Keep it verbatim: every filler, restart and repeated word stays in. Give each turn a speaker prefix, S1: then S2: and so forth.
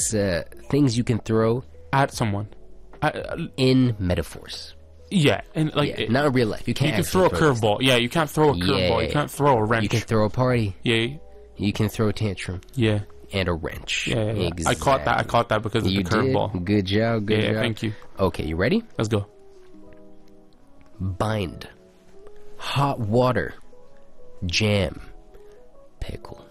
S1: it's uh, things you can throw
S2: At someone. I, uh,
S1: in metaphors.
S2: yeah, and like
S1: Yeah,
S2: it-
S1: not in real life. You can't
S2: you can
S1: actually
S2: throw a curveball. Yeah, you can't throw a curveball.
S1: Yeah.
S2: You can't throw a wrench.
S1: You can throw a party.
S2: yeah,
S1: You can throw a tantrum
S2: yeah,
S1: and a wrench.
S2: yeah. yeah, yeah. I caught that. I
S1: Exactly.
S2: caught that because of
S1: You
S2: the
S1: did.
S2: curveball.
S1: Good job. Good
S2: Yeah,
S1: job.
S2: thank you.
S1: Okay, you ready?
S2: Let's go.
S1: Bind, hot water, jam, pickle.